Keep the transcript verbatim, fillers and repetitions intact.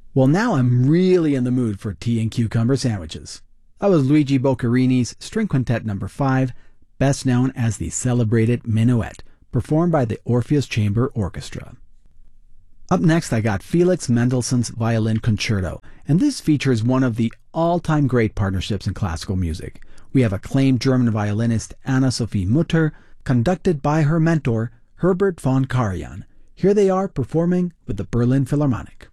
Well, now I'm really in the mood for tea and cucumber sandwiches. That was Luigi Boccherini's String Quintet number five, best known as the celebrated Minuet, performed by the Orpheus Chamber Orchestra. Up next, I got Felix Mendelssohn's Violin Concerto, and this features one of the all-time great partnerships in classical music. We have acclaimed German violinist Anna-Sophie Mutter, conducted by her mentor, Herbert von Karajan. Here they are performing with the Berlin Philharmonic.